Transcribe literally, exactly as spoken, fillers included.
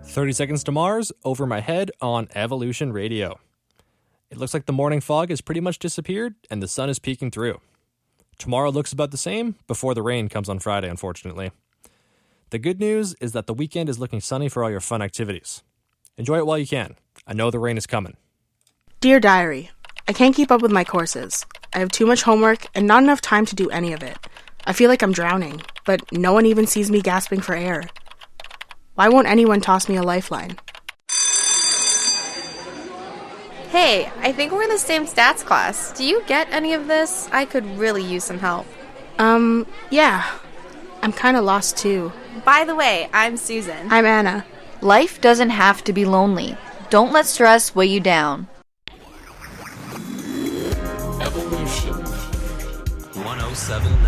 thirty Seconds to Mars, Over My Head on Evolution Radio. It looks like the morning fog has pretty much disappeared and the sun is peeking through. Tomorrow looks about the same before the rain comes on Friday, unfortunately. The good news is that the weekend is looking sunny for all your fun activities. Enjoy it while you can. I know the rain is coming. Dear Diary, I can't keep up with my courses. I have too much homework and not enough time to do any of it. I feel like I'm drowning, but no one even sees me gasping for air. Why won't anyone toss me a lifeline? Hey, I think we're in the same stats class. Do you get any of this? I could really use some help. Um, yeah. I'm kind of lost too. By the way, I'm Susan. I'm Anna. Life doesn't have to be lonely. Don't let stress weigh you down. Evolution one oh seven